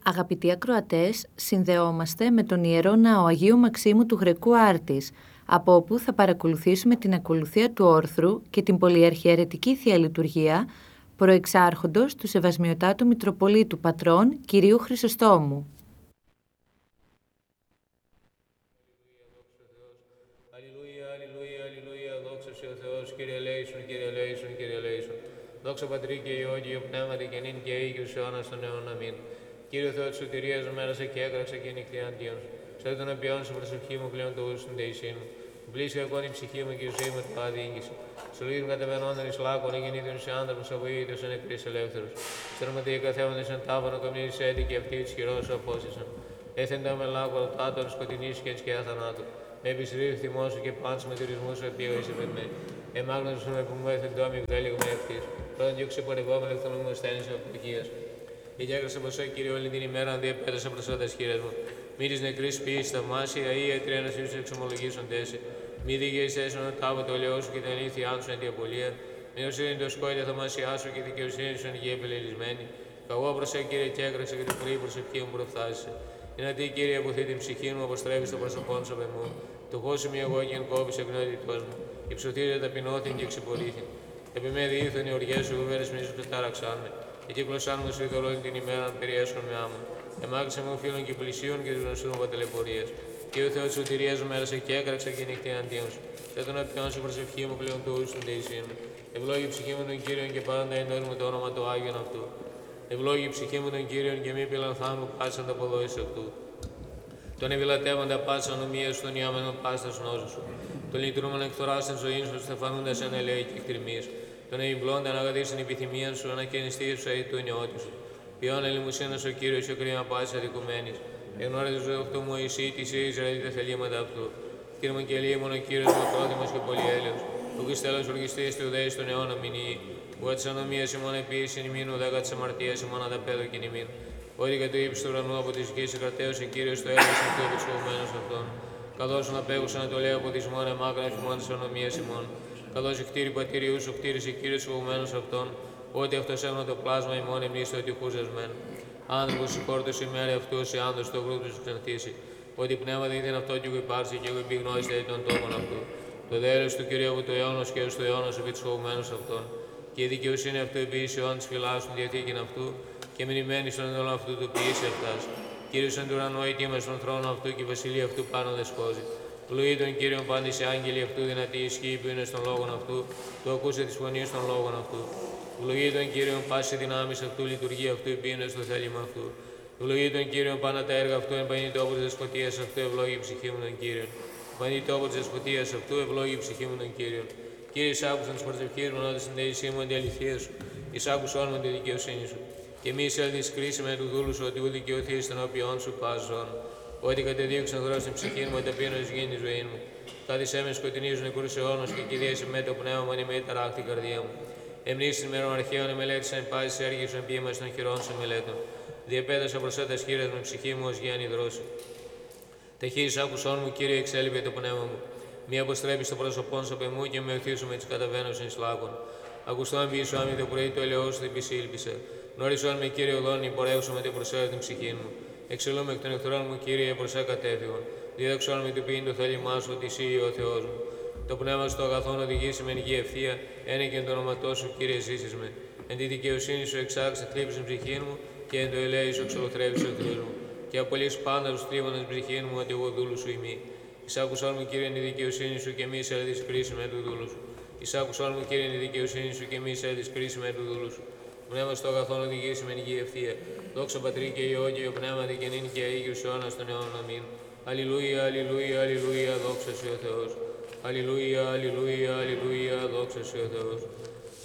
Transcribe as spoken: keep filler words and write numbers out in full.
Αγαπητοί ακροατές, συνδεόμαστε με τον Ιερό Ναό Αγίου Μαξίμου του Γρεκού Άρτης, από όπου θα παρακολουθήσουμε την ακολουθία του όρθρου και την πολυαρχιαιρετική Θεία Λειτουργία προεξάρχοντος του Σεβασμιωτάτου Μητροπολίτου Πατρών Κυρίου Χρυσοστόμου. Αλληλούια, αλληλούια, αλληλούια, δόξα σε ο Θεός, Κύριε ελέησον, Κύριε ελέησον, Κύριε ελέησον. Δόξα Πατρί και Υιό και Υιό Πνεύματι και νυν και αεί και ους αιώνας των αιώνων. Αμήν. Κύριε Θεό της σωτηρίας μου, μέρασα και έκραξα και νυχτή αντίον. Σε τον επιόν σου προσευχή μου πλέον το ούσουν δεησή μου. Πλήσια ακόν η ψυχή μου και η ζωή μου την πάδι στο λίγον κατεβαινόντων εις λάκων, γεννήθων σε άνθρωπος αβοήθητος εν νεκρής ελεύθερος. Στερματία καθέβοντες εν τάβανο καμνής έτη και αυτή της χειρός σου απόσυσαν. Έθεντα με λάκων τάτων σκοτεινής και εν σκιά θανάτου. Με επιστρέφει θυμό σου και πάντως με τουρισμού σου επίγω είσαι με με. Εμάγνωσο σου με που μου έθεν το αμυγδέλιγο με ευθύς. Πρώτον διώξε ξεπορευόμενο εκ των μου στένης αυτοκίας. Και διάκρασα πως Κύριε όλη την ημέρα αν διαπέτασα προς τα χείρες μου. Μη της νεκρής ποιήσης θαυμάσια ή έτρια να σύμψη εξομολογήσουν τέσσερι. Μη δίγεης έσαι να τάβω το ελαιό σου και την αλήθεια σου εν τη απολία. Μη οσύνη το σκόλια θαυμάσια σου και δικαιοσύνη σου εν γη επελελισμένη. Καγώ προς σε Κύριε και έκραξα και την πρωί προσευχή μου προφθάσισε. Είναι τι Κύριε αποθεί την ψυχή μου, αποστρέφει στο πρόσωπό σου απ' εμού. Το χώσι μη εγώ και εν κόβει εκνότητός μου. Υψωθήρια ταπεινώθην και εξυπολήθην. Επί με διήθων οι οργές σου βεβαίρες μίσους και τάραξάν με. Και κύκλωσάν μου σφίδω όλη την ημέρα να περιέσχον με άμμο. Εμάγξε μου φίλων και πλησίων και γνωστούν από τελεπορίες. Και ο Θεός της σωτηρίας μου μέρασα και έκραξα και νυχτή αντίον σου. Σε τον απειόν σου προσευχή μου πλέον του ούσουν δεησίν μου. Ευλόγη η ψυχή μου τον Κύριον και πάντα εντός μου το όνομα του Άγιον αυτού. Ευλόγη η ψυχή μου τον Κύριον και μη πιλανθάν μου πάσαν τα ποδόης αυτού. Τον ευηλατεύοντα πάσα νομία στον ιάμενο πάστα νόζου σου. Τον λυτρούμενο εκθορά στην ζωή σου, στεφανούντα εν ελέη και εκτριμής. Τον εμπλώντα να αγαδίσει την επιθυμία σου, ανακαινιστή σου αι του νεότη σου. Ποιόν ελιμουσίνα ο Κύριο και κρίμα πάση αδικουμένη. Εγνώριζε του αυτού μου εσύ, τη Ισραήλ τα θελήματα αυτού. Κύριε μου και λίμον ο Κύριο μου πρόδημο και πολυέλαιο. Που κι τέλο οργιστή του ουδέη στον αιώνα μηνύει. Που τη ανομία ημών επίση ημίν ουδέκα τη αμαρτία ημών ανταπέδω και ημίν. Ότι κατ' του ύψη του ουρανού από τη γη κρατέωσε Κύριο το έργο αυτού επισχολουμένο αυτών. Καθώ να απέγουσαν να το λέω από τη μόνη μάκρα εφημών τη ανομία ημών. Καθώ η κτήρη πατηριού σου κτήρισε Κύριο φοβουμένο αυτών. Ότι αυτό έμεινε το πλάσμα ημών εμνήστο ότι χούζεσμεν. Άνθρωπο συγχώρτο ημέρα αυτού σε άντρο το βρούτο του ξανθήσει. Ότι πνεύμα δεν είναι αυτό και εγώ υπάρξει και εγώ επιγνώριστε των τόπων αυτού. Το δέλος του Κυρίου από το αιώνα και ω το αιώνα επί τη φοβουμένου αυτών. Και η δικαιοσύνη αυτού επί αιών τη φυλάσσουν διαθήκην αυτού και μνημένη στον ενόλο αυτού του ποιήσει αυτά. Κύριο εν του ουρανού ετοίμα στον θρόνο αυτού και η βασιλεία αυτού πάνω δεσπόζει. Λουεί τον Κύριον πάντη σε άγγελοι αυτού δυνατή ισχύ που είναι στον λόγον αυτού, το ακούσε τη φωνή των λόγων αυτού. Λουεί τον Κύριον πάση δυνάμει αυτού, λειτουργία αυτού, που είναι στο θέλημα αυτού. Λουεί τον Κύριον πάντα τα έργα αυτού, εν πανί τόπο τη δεσποτεία αυτού, ευλόγη η ψυχή μου τον Κύριον. Πανί τόπο τη δεσποτεία αυτού, ευλόγη η ψυχή μου τον Κύριον. Κύριε, άκουσαν τι προσευχέ μου, ότι στην δεησή μου την αληθεία σου, εισάκουσα όλη μου τη δικαιοσύνη σου. Και μη εισέλθει κρίση με του δούλου σου, ότι ούτε δικαιωθεί στον οποίον σου πάζον. Ότι κατεδίωξαν δρό στην ψυχή μου, ταπείνω ει γίνει ζωή μου. Κάθισέ με σκοτεινίζουν νεκρού αιώνου και κυρίασε με το πνεύμα μου, με ταράχτη καρδία μου. Εμνήσει μερών αρχαίων μελέτησαν πάση έργη σου εμπίημα των χειρών σου μελέτων. Διεπέδασα μπροστά τα χείρε μου, ψυχή μου ω γέννη δρόση. Τεχεί άκουσόν μου, Κύριε, εξέλιπε το πνεύμα μου. Μη αποστρέψει το πρόσωπό σου απ' εμού και με οθήσου με τι καταβαίνωσιν σλάκων. Ακουστόν μπει σου άμυ το πρωί το ελαιό σου την πισήλπισε. Γνώρισόν με, Κύριε, οδόνη, πορεύσου με την προσέλευση την ψυχή μου. Εξελούμε εκ των εχθρών μου, Κύριε, προς εκατέφυγον. Δίδαξόν με του ποιήν το θέλημά σου, ότι εσύ ο Θεός μου. Το πνεύμα σου το αγαθόν οδηγήσει με γη ευθεία, ένε και εν το όνοματό σου, Κύριε, ζήσεις με. Εν τη δικαιοσύνη σου εξάξε θλίψη στην ψυχή μου και εν το ελέη σου εξολοθρεύει ο εχθρούς μου. Και απολύς πάντα του τρίβονες ψυχή μου, ότι εγώ δούλου σου ημί. Εισάκουσόν μου, Κύριε, εν τη δικαιοσύνη σου και μη εισέλθει κρίση με του δούλου σου. Εισάκουσόν μου, Κύριε, εν τη δικαιοσύνη σου και μη εισέλθει κρίση με του δούλου σου. Πνεύμα στο αγαθόν οδηγήσει με γη ευθεία. Δόξα Πατρί και Υιό και Υιό Πνεύματι και νυν και αεί και ους αιώνας των αιώνων. Αμήν. Αλληλούια, αλληλούια, αλληλούια, δόξα σε ο Θεός. Αλληλούια, αλληλούια, αλληλούια, δόξα σε ο Θεός.